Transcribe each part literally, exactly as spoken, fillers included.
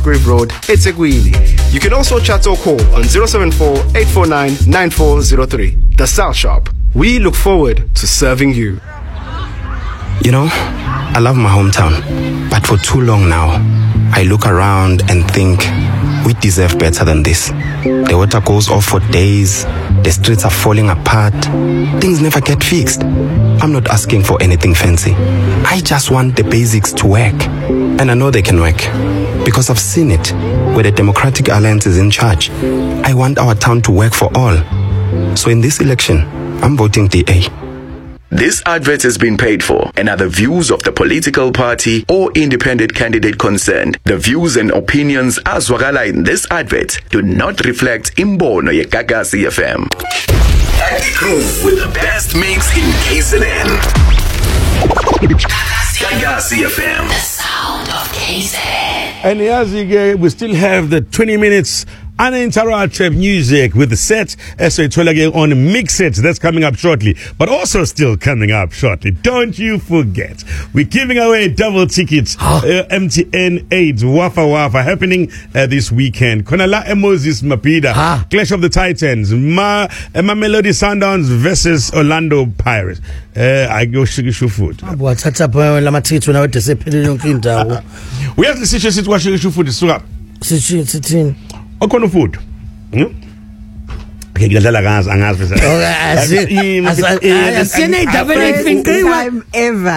Musgrave Road, eThekwini. You can also chat or call on zero seven four, eight four nine, nine four zero three. The South Shop. We look forward to serving you. You know, I love my hometown, but for too long now, I look around and think we deserve better than this. The water goes off for days, the streets are falling apart, things never get fixed. I'm not asking for anything fancy. I just want the basics to work. And I know they can work, because I've seen it, where the Democratic Alliance is in charge. I want our town to work for all. So in this election, I'm voting D A. This advert has been paid for and are the views of the political party or independent candidate concerned. The views and opinions as wakala in this advert do not reflect Imbono ye Gagasi F M. At the groove with the best mix in K Z N. Gagasi F M. The sound of K Z N. And as you get, we still have the twenty minutes uninterrupted music with the set S A Twelage on Mix It. That's coming up shortly, but also still coming up shortly. Don't you forget, we're giving away double tickets. uh, M T N eight Wafa Wafa happening uh, this weekend. Konala Moses Mapida, huh? Clash of the Titans, Ma, uh, Mamelodi Sundowns versus Orlando Pirates. Uh, I go Shigishu food. We have the situation where Shigishu food is up. What kind of food? Hmm? Okay, you tell us, angazi first time ever.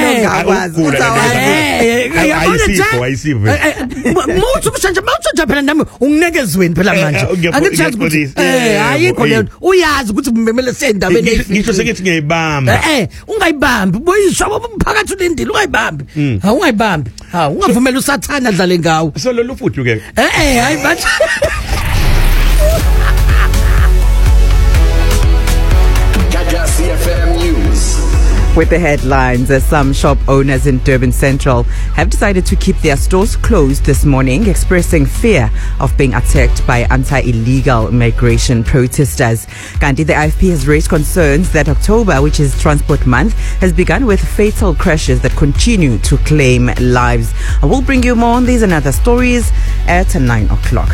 Most of the most of Japan number unegezweni phela manje. Angichazi ukuthi eh ayikho le uyazi ukuthi umemele senda bene. Ngisho sekithi ngiyibamba. Eh ungayibambi boyisho phakathi ulindile ungayibambi. Ha ungayibambi. Ha ungavumela usathana adlale ngawo. So lo futhi ke. Eh eh hayi bathi. C F M News. With the headlines, uh, some shop owners in Durban Central have decided to keep their stores closed this morning, expressing fear of being attacked by anti-illegal migration protesters. Gandhi, the I F P has raised concerns that October, which is Transport Month, has begun with fatal crashes that continue to claim lives. I will bring you more on these and other stories at nine o'clock.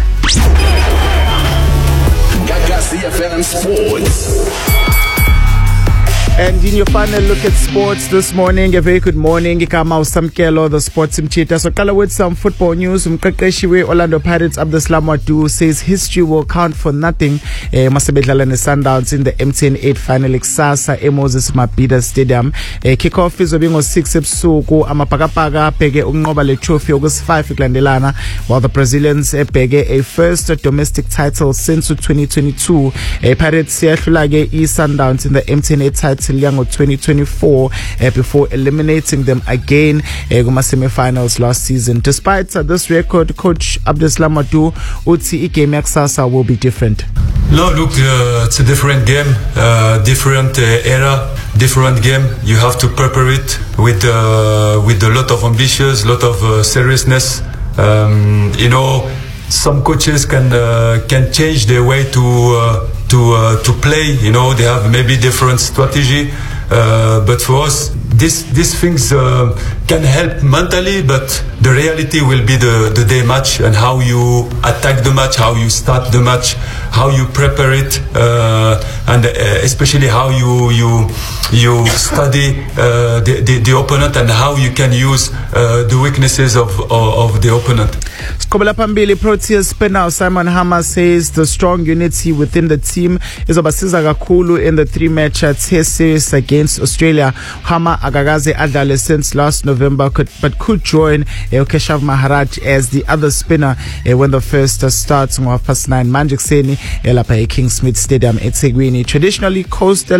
Gaga C F M Sports. And in your final look at sports this morning, a very good morning. Ikama Usamkelo, the sports mchita. So color with some football news. Umqeqeshi Orlando Pirates Abdeslam Wadu says history will count for nothing. Eh, Masabedlala and Sundowns in the M T N eight final Exasa Moses Mapida Stadium. Eh, kickoff is obingo six ebusuku amapakapaga pege unqoba le trophy August five iklandelana, while the Brazilians eh, pege a first domestic title since twenty twenty-two. Eh, Pirates yahlulage e Sundowns in the M T N eight title Yango twenty twenty-four uh, before eliminating them again in uh, semi-finals last season. Despite uh, this record, Coach Abdeslam Wadu uthi igame yakusasa will be different. No, look, uh, it's a different game, uh, different uh, era, different game. You have to prepare it with uh, with a lot of ambitions, lot of uh, seriousness. Um, you know, some coaches can uh, can change their way to uh, to uh, to play. You know, they have maybe different strategy, uh, but for us, this these things uh, can help mentally. But the reality will be the the day match and how you attack the match, how you start the match, how you prepare it, uh, and uh, especially how you you you study uh, the, the the opponent and how you can use uh, the weaknesses of of, of the opponent. Skobela Pambili Proteas spinner Simon Hammer says the strong unity within the team is obasiza kakhulu in the three-match test series against Australia. Hammer agagaze adlale since last November, could, but could join uh, Keshav Maharaj as the other spinner uh, when the first uh, starts on half past nine. Manjik Seni elapha eKingsmith Stadium eThekwini. Traditionally coastal